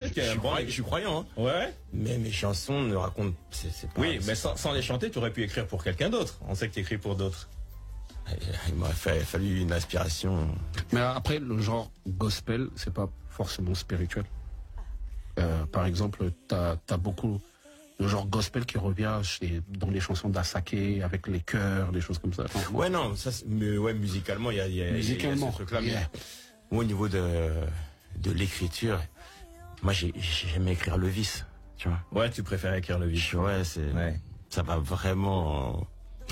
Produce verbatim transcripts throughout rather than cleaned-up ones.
qui est je, un suis bon... croyant, je suis croyant. Hein. Ouais. Mais mes chansons ne racontent... C'est, c'est pas, oui, c'est mais sans, sans les chanter, tu aurais pu écrire pour quelqu'un d'autre. On sait que tu écris pour d'autres. Il m'aurait fait, fallu une inspiration. Mais après, le genre gospel, c'est pas forcément spirituel. Euh, par exemple, t'as as beaucoup de genre gospel qui revient chez, dans les chansons d'Asake avec les chœurs, des choses comme ça. Enfin, ouais, non, ça, mais ouais, musicalement, il y a, y a, musicalement, y a ce truc-là. yeah. Mais au niveau de de l'écriture, moi, j'ai j'aimais écrire le vice, tu vois. Ouais, tu préfères écrire le vice. Ouais, c'est, ouais. ça va vraiment.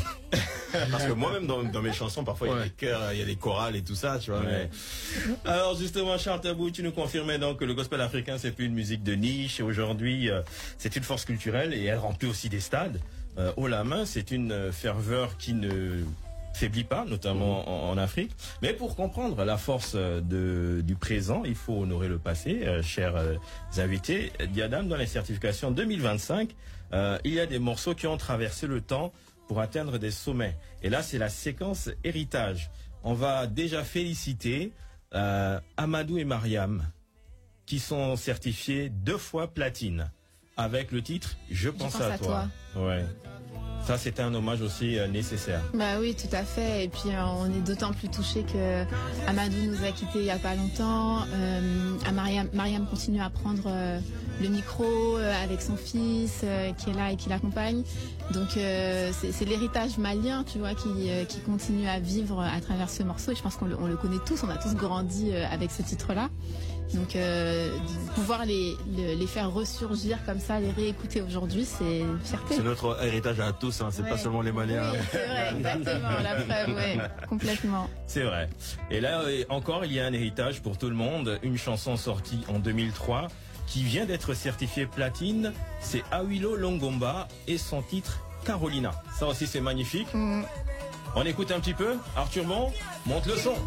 Parce que moi-même dans, dans mes chansons parfois il ouais. y a des chœurs, il y a des chorales et tout ça, tu vois. Ouais. Mais... Alors justement, Charles Tabou, tu nous confirmais donc que le gospel africain c'est plus une musique de niche. Aujourd'hui, euh, c'est une force culturelle et elle remplit aussi des stades. Euh, haut la main, c'est une ferveur qui ne faiblit pas, notamment mmh. en, en Afrique. Mais pour comprendre la force de, du présent, il faut honorer le passé, euh, chers euh, invités. Diadam, dans les certifications deux mille vingt-cinq, euh, il y a des morceaux qui ont traversé le temps pour atteindre des sommets. Et là, c'est la séquence héritage. On va déjà féliciter euh, Amadou et Mariam, qui sont certifiés deux fois platine, avec le titre « Je pense, Je pense à, à toi ». Ouais. Ça, c'était un hommage aussi euh, nécessaire. Bah oui, tout à fait. Et puis, euh, on est d'autant plus touchés que Amadou nous a quittés il y a pas longtemps. Euh, à Mariam, Mariam continue à prendre euh, le micro euh, avec son fils euh, qui est là et qui l'accompagne. Donc, euh, c'est l'héritage malien, tu vois, qui, euh, qui continue à vivre à travers ce morceau. Et je pense qu'on le, on le connaît tous. On a tous grandi euh, avec ce titre-là. Donc, euh, pouvoir les, les, les faire ressurgir comme ça, les réécouter aujourd'hui, c'est une fierté. C'est notre héritage à tous, hein, c'est ouais. pas seulement les Maliens. Oui, c'est vrai, exactement, la preuve, ouais, complètement. C'est vrai. Et là, encore, il y a un héritage pour tout le monde. Une chanson sortie en deux mille trois qui vient d'être certifiée platine, c'est Awilo Longomba et son titre Carolina. Ça aussi, c'est magnifique. Mm. On écoute un petit peu. Arthur Bon, monte le son.